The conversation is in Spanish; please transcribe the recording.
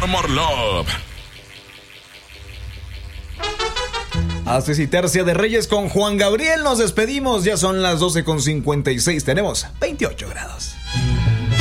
More Love. Haces y Tercia de Reyes con Juan Gabriel. Nos despedimos, ya son las 12:56. Tenemos 28 grados.